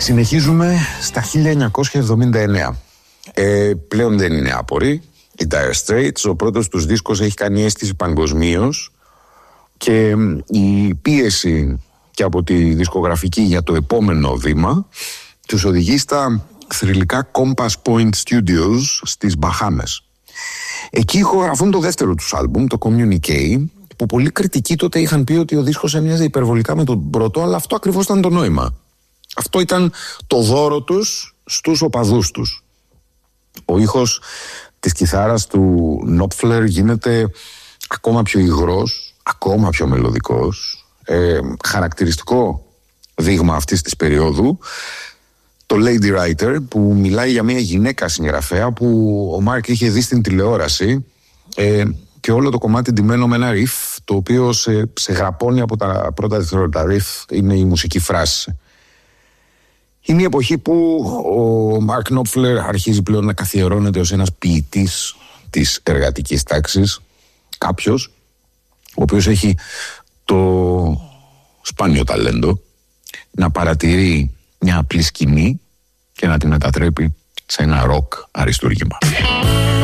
Συνεχίζουμε στα 1979. Πλέον δεν είναι άποροι. Οι Dire Straits, ο πρώτος τους δίσκος έχει κάνει αίσθηση παγκοσμίως και η πίεση και από τη δισκογραφική για το επόμενο βήμα τους οδηγεί στα θρυλικά Compass Point Studios στις Μπαχάμες. Εκεί ηχογραφούν το δεύτερο τους άλμπουμ, το Communique, που πολλοί κριτικοί τότε είχαν πει ότι ο δίσκος έμοιαζε υπερβολικά με τον πρώτο, αλλά αυτό ακριβώς ήταν το νόημα. Αυτό ήταν το δώρο τους στους οπαδούς τους. Ο ήχος της κιθάρας του Knopfler γίνεται ακόμα πιο υγρός, ακόμα πιο μελωδικός. Χαρακτηριστικό δείγμα αυτής της περίοδου, το Lady Writer, που μιλάει για μια γυναίκα συγγραφέα που ο Μάρκ είχε δει στην τηλεόραση, και όλο το κομμάτι ντυμένο με ένα riff, το οποίο σε γραπώνει από τα πρώτα δευτερόλεπτα. Riff είναι η μουσική φράση. Είναι η εποχή που ο Μάρκ Knopfler αρχίζει πλέον να καθιερώνεται ως ένας ποιητής της εργατικής τάξης. Κάποιος ο οποίος έχει το σπάνιο ταλέντο να παρατηρεί μια απλή σκηνή και να τη μετατρέπει σε ένα ροκ αριστούργημα.